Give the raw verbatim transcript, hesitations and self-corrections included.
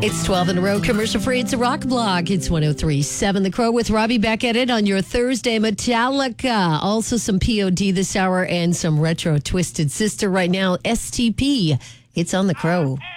It's twelve in a row, commercial free. It's a rock block. It's one oh three point seven The Crow with Robbie back at it on your Thursday. Metallica. Also some P O D this hour and some retro Twisted Sister right now. S T P. It's on The Crow.